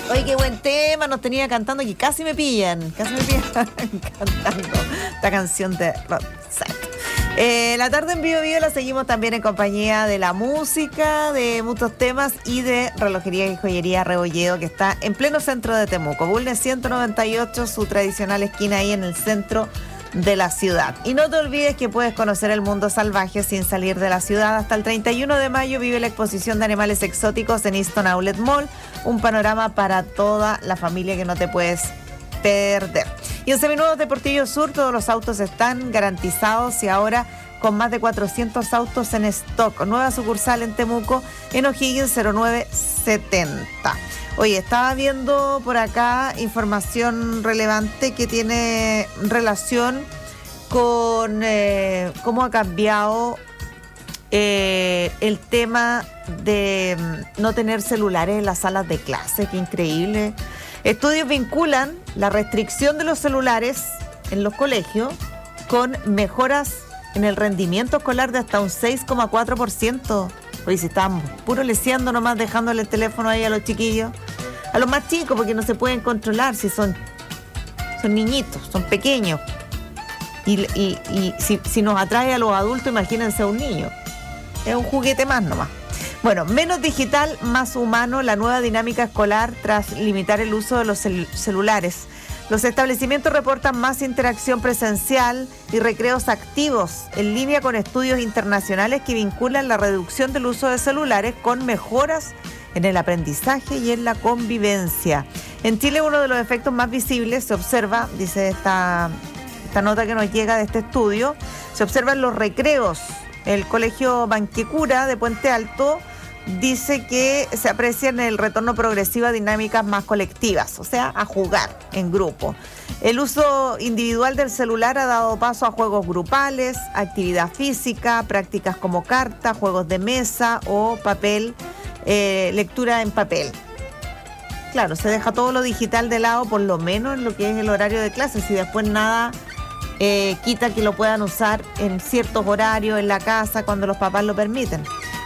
Oye, qué buen tema, nos tenía cantando que casi me pillan cantando esta canción de Rod Stewart. La tarde en Vivo Vivo la seguimos también en compañía de la música, de muchos temas y de Relojería y Joyería Rebolledo, que está en pleno centro de Temuco. Bulnes 198, su tradicional esquina ahí en el centro de la ciudad. Y no te olvides que puedes conocer el mundo salvaje sin salir de la ciudad. Hasta el 31 de mayo vive la exposición de animales exóticos en Easton Outlet Mall, un panorama para toda la familia que no te puedes perder. Y en Seminuevos de Portillo Sur todos los autos están garantizados y ahora con más de 400 autos en stock. Nueva sucursal en Temuco, en O'Higgins 0970. Oye, estaba viendo por acá información relevante que tiene relación con cómo ha cambiado el tema de no tener celulares en las salas de clase. Qué increíble. Estudios vinculan la restricción de los celulares en los colegios con mejoras en el rendimiento escolar de hasta un 6,4%. Oye, si estamos puro leseando nomás, dejándole el teléfono ahí a los chiquillos, a los más chicos, porque no se pueden controlar si son niñitos, son pequeños. Y si nos atrae a los adultos, imagínense a un niño. Es un juguete más nomás. Bueno, menos digital, más humano, la nueva dinámica escolar tras limitar el uso de los celulares. Los establecimientos reportan más interacción presencial y recreos activos, en línea con estudios internacionales que vinculan la reducción del uso de celulares con mejoras en el aprendizaje y en la convivencia. En Chile, uno de los efectos más visibles se observa, dice esta nota que nos llega de este estudio, se observan los recreos. El Colegio Banquecura de Puente Alto dice que se aprecia en el retorno progresivo a dinámicas más colectivas, o sea, a jugar en grupo. El uso individual del celular ha dado paso a juegos grupales, actividad física, prácticas como cartas, juegos de mesa o papel, lectura en papel. Claro, se deja todo lo digital de lado, por lo menos en lo que es el horario de clases, y después nada quita que lo puedan usar en ciertos horarios en la casa cuando los papás lo permiten.